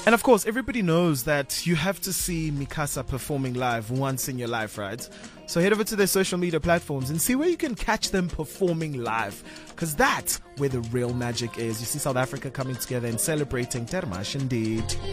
And of course, everybody knows that you have to see Mikasa performing live once in your life, right? So head over to their social media platforms and see where you can catch them performing live, because that's where the real magic is. You see South Africa coming together and celebrating Termash indeed.